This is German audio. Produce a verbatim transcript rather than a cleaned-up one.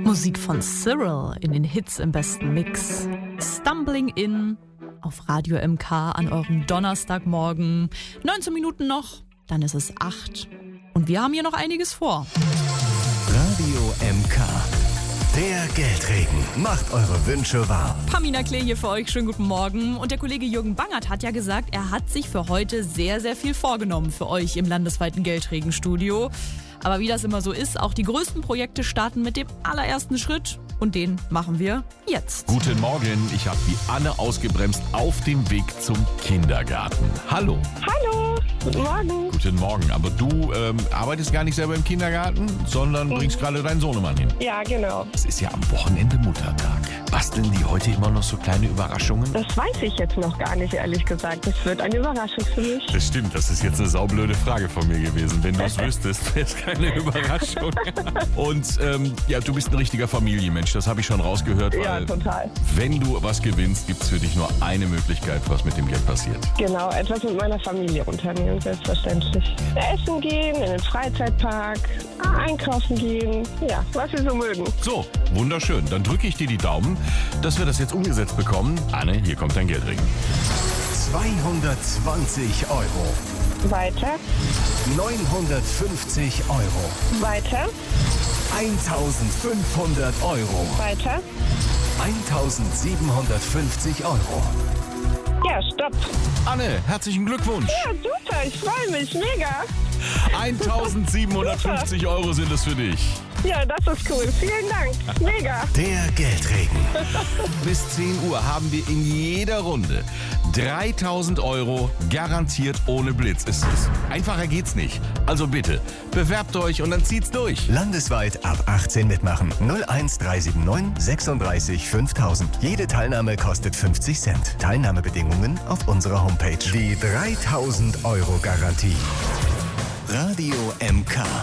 Musik von Cyril in den Hits im besten Mix. Stumbling In auf Radio M K an eurem Donnerstagmorgen. neunzehn Minuten noch, dann ist es acht. Und wir haben hier noch einiges vor. Radio M K, der Geldregen. Macht eure Wünsche wahr. Pamina Klee hier für euch. Schönen guten Morgen. Und der Kollege Jürgen Bangert hat ja gesagt, er hat sich für heute sehr, sehr viel vorgenommen für euch im landesweiten Geldregenstudio. Aber wie das immer so ist, auch die größten Projekte starten mit dem allerersten Schritt. Und den machen wir jetzt. Guten Morgen, ich habe die Anne ausgebremst auf dem Weg zum Kindergarten. Hallo. Hallo, guten Morgen. Guten Morgen, aber du ähm, arbeitest gar nicht selber im Kindergarten, sondern bringst Mhm. gerade deinen Sohnemann hin. Ja, genau. Es ist ja am Wochenende Muttertag. Basteln die heute immer noch so kleine Überraschungen? Das weiß ich jetzt noch gar nicht, ehrlich gesagt. Das wird eine Überraschung für mich. Das stimmt, das ist jetzt eine saublöde Frage von mir gewesen. Wenn du es wüsstest, wäre es keine Überraschung. Und ähm, ja, du bist ein richtiger Familienmensch, das habe ich schon rausgehört. Ja, Weil total. wenn du was gewinnst, gibt es für dich nur eine Möglichkeit, was mit dem Geld passiert. Genau, etwas mit meiner Familie unternehmen, selbstverständlich. Essen gehen, in den Freizeitpark, einkaufen gehen, ja, was wir so mögen. So, wunderschön. Dann drücke ich dir die Daumen, dass wir das jetzt umgesetzt bekommen. Anne, hier kommt dein Geldring. zweihundertzwanzig Euro. Weiter, neunhundertfünfzig Euro. weiter, eintausendfünfhundert Euro. weiter. eintausendsiebenhundertfünfzig Euro. Ja, stopp. Anne, herzlichen Glückwunsch. Ja, super, ich freue mich, mega. eintausendsiebenhundertfünfzig Euro sind es für dich. Ja, das ist cool. Vielen Dank. Mega. Der Geldregen. Bis zehn Uhr haben wir in jeder Runde dreitausend Euro garantiert ohne Blitz. Es ist, einfacher geht's nicht. Also bitte, bewerbt euch und dann zieht's durch. Landesweit ab achtzehn mitmachen. null eins drei sieben neun sechsunddreißig fünftausend. Jede Teilnahme kostet fünfzig Cent. Teilnahmebedingungen auf unserer Homepage. Die dreitausend Euro Garantie. Radio M K.